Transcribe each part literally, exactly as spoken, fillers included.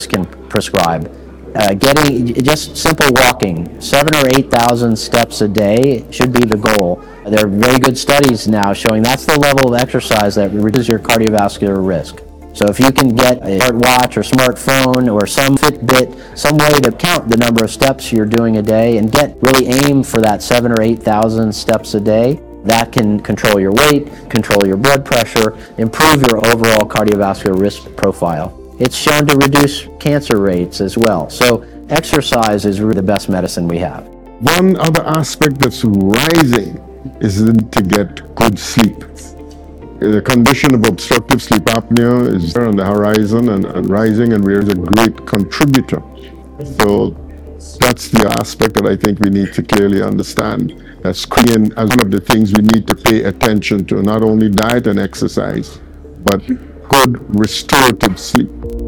can prescribe. Uh, getting just simple walking, seven or eight thousand steps a day should be the goal. There are very good studies now showing that's the level of exercise that reduces your cardiovascular risk. So if you can get a smartwatch or smartphone or some Fitbit, some way to count the number of steps you're doing a day and get really aim for that seven or eight thousand steps a day, that can control your weight, control your blood pressure, improve your overall cardiovascular risk profile. It's shown to reduce cancer rates as well. So exercise is really the best medicine we have. One other aspect that's rising is to get good sleep. The condition of obstructive sleep apnea is there on the horizon and, and rising, and we're a great contributor. So that's the aspect that I think we need to clearly understand as screening as one of the things we need to pay attention to, not only diet and exercise, but good restorative sleep.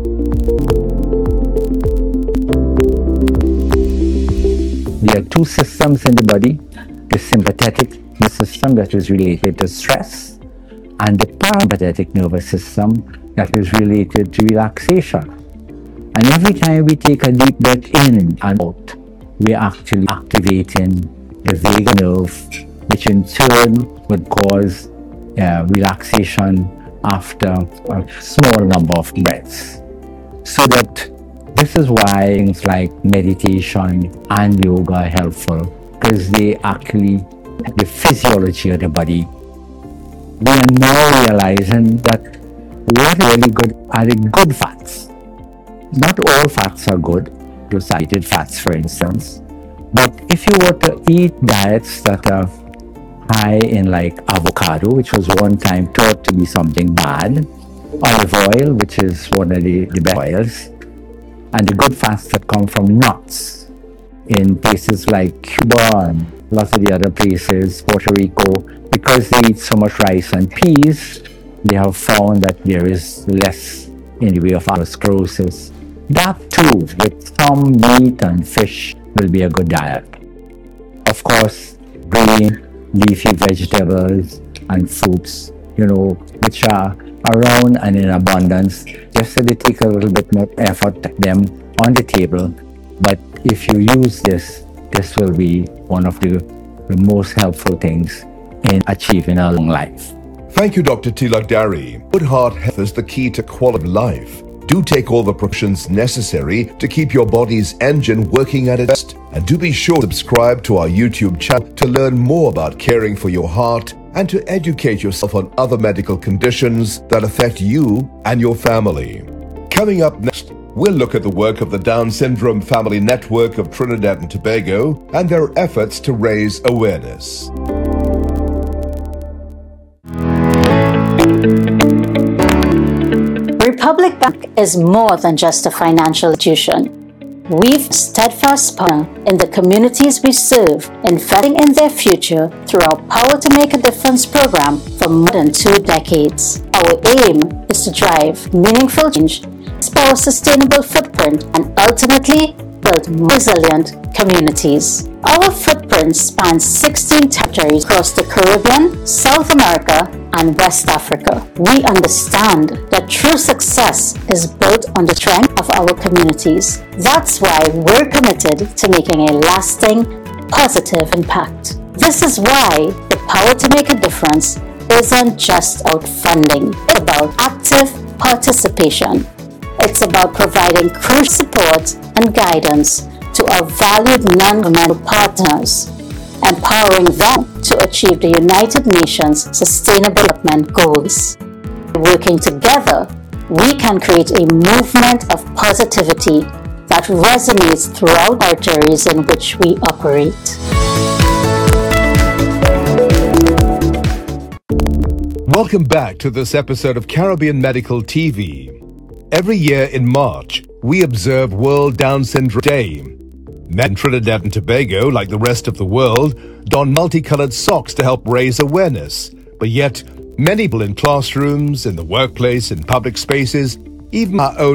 There are two systems in the body, the sympathetic nervous system that is related to stress, and the parasympathetic nervous system that is related to relaxation. And every time we take a deep breath in and out, we are actually activating the vagus nerve, which in turn would cause uh, relaxation after a small number of breaths. So that this is why things like meditation and yoga are helpful, because they actually, the physiology of the body. We are now realizing that what are really good are the good fats. Not all fats are good, the saturated fats for instance, but if you were to eat diets that are high in like avocado, which was one time thought to be something bad, olive oil, which is one of the, the best oils, and the good fats that come from nuts in places like Cuba and lots of the other places, Puerto Rico, because they eat so much rice and peas, they have found that there is less in the way of atherosclerosis. That too, with some meat and fish, will be a good diet. Of course, green, leafy vegetables and fruits, you know, which are around and in abundance, just so they take a little bit more effort to them on the table. But if you use this, this will be one of the, the most helpful things in achieving a long life. Thank you, Doctor Tilakdari. Good heart health is the key to quality life. Do take all the precautions necessary to keep your body's engine working at its best. And do be sure to subscribe to our YouTube channel to learn more about caring for your heart and to educate yourself on other medical conditions that affect you and your family. Coming up next, we'll look at the work of the Down Syndrome Family Network of Trinidad and Tobago and their efforts to raise awareness. Republic Bank is more than just a financial institution. We've steadfast partner in the communities we serve, investing in their future through our Power to Make a Difference program for more than two decades. Our aim is to drive meaningful change, expand our sustainable footprint, and ultimately build more resilient communities. Our footprint spans sixteen territories across the Caribbean, South America, and West Africa. We understand that true success is built on the strength of our communities. That's why we're committed to making a lasting, positive impact. This is why the Power to Make a Difference isn't just about funding, it's about active participation. It's about providing crucial support and guidance to our valued non-governmental partners, empowering them to achieve the United Nations Sustainable Development Goals. Working together, we can create a movement of positivity that resonates throughout territories in which we operate. Welcome back to this episode of Caribbean Medical T V. Every year in March, we observe World Down Syndrome Day. Men in Trinidad and Tobago, like the rest of the world, don multicolored socks to help raise awareness. But yet, many people in classrooms, in the workplace, in public spaces, even our own